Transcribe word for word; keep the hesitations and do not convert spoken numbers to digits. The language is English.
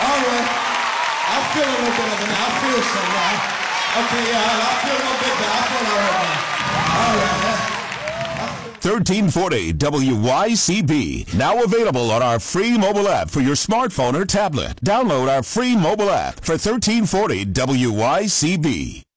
All right. I feel a little better than that. I feel some now. Okay, yeah, I feel a little bit better. I feel all right now. All right. thirteen forty W Y C B. Now available on our free mobile app for your smartphone or tablet. Download our free mobile app for thirteen forty W Y C B.